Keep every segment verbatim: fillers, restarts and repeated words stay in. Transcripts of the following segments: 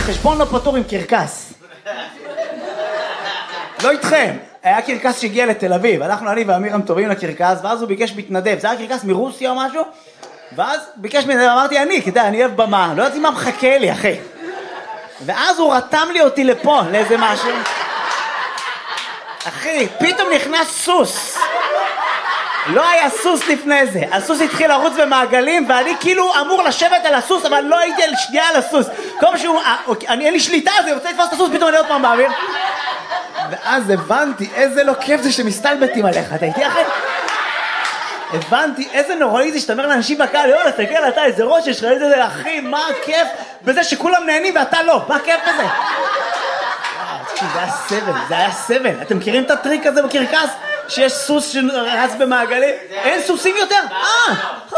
חשבון לא פתור עם קרקס. לא איתכם. היה קרקס שהגיע לתל אביב, הלכנו אני ואמירם טובים לקרקס, ואז הוא ביקש מתנדב, זה היה קרקס מרוסיה או משהו, ואז ביקש מתנדב, אמרתי אני, כדאי, אני אוהב במה, לא יודעת מה מחכה לי, אחי. ואז הוא רתם לי אותי לפה, לאיזה משהו. אחי, פתאום נכנס סוס. לא היה סוס לפני זה, הסוס התחיל לרוץ במעגלים, ואני כאילו אמור לשבת על הסוס, אבל לא הייתי על שנייה על הסוס. כל שהוא, אני אין לי שליטה, אז אני רוצה לתפוס את הסוס, פתאום אני עוד פעם באוויר. ואז הבנתי איזה לא כיף זה שמסתלבטים עליך, אתה איתי אחי? הבנתי איזה נוראי זה שאתה אומר לאנשים בקהל, יאללה, תסתכל אתה, איזה ראש יש לך, איזה אחי, מה הכיף בזה שכולם נהנים ואתה לא, מה הכיף בזה? זה היה סבל, זה היה סבל. אתם מכירים את הטריק הזה בקרקס? שיש סוס שרץ במעגלים? אין סוסים יותר? אה!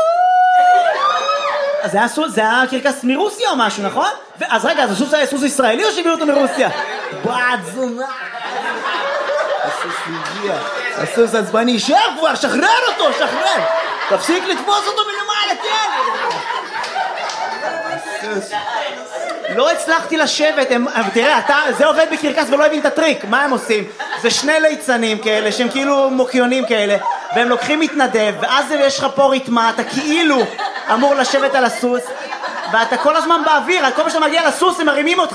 אז זה היה קרקס מרוסיה או משהו, נכון? אז רגע, אז הסוס היה סוס ישראלי או שהביאו אותו מרוסיה? בעד זונה! הסוס הגיע, הסוס עצבני, שב כבר, שחרר אותו, שחרר! תפסיק לתפוס אותו מלמעלה, כן! לא הצלחתי לשבת, תראה, זה עובד בקרקס ולא הבין את הטריק, מה הם עושים? זה שני ליצנים כאלה, שהם כאילו מוקיונים כאלה, והם לוקחים מתנדב, ואז יש לך פה ריתמה, אתה כאילו אמור לשבת על הסוס, ואתה כל הזמן באוויר, כל מה שאתה מגיע לסוס הם מרימים אותך.